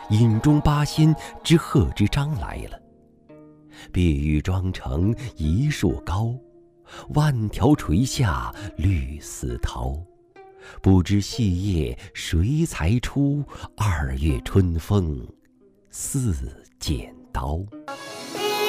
饮中八仙之贺知章来了。碧玉妆成一树高，万条垂下绿丝绦。不知细叶谁裁出？2月春风似剪刀。